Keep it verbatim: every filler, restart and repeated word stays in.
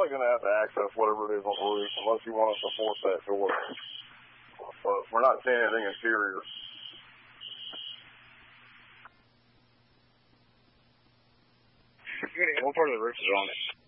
probably going to have to access whatever it is on the roof unless you want us to force that door. But we're not seeing anything interior. What part of the roof is on it?